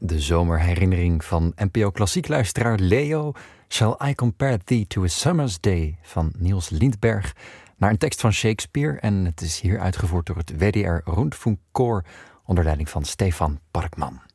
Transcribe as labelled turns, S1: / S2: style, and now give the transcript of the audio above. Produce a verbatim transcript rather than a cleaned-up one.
S1: De zomerherinnering van N P O Klassiek-luisteraar Leo. Shall I compare thee to a summer's day van Niels Lindberg. Naar een tekst van Shakespeare. En het is hier uitgevoerd door het W D R Rundfunkkoor onder leiding van Stefan Parkman.